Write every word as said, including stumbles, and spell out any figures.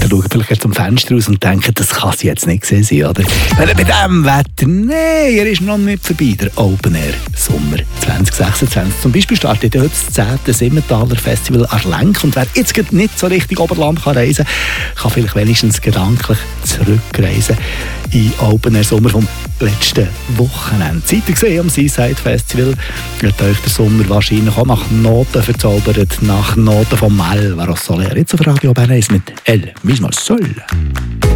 Leute schauen vielleicht zum Fenster raus und denken, das kann sie jetzt nicht gesehen sein, oder? Weil bei diesem Wetter, nein, er ist noch nicht vorbei, der Open Air Sommer zwanzig sechsundzwanzig. Zum Beispiel startet heute das zehnte Simmentaler Festival an Lenk. Und wer jetzt nicht so richtig Oberland kann reisen kann, kann vielleicht wenigstens gedanklich zurückreisen in Open Air Sommer vom letzten Wochenende. Zeit gesehen am Seaside Festival hat euch der Sommer wahrscheinlich auch nach Noten verzaubert, nach Noten von Malvaro Soler. Jetzt auf Radio Bern eins mit El mismo Sol.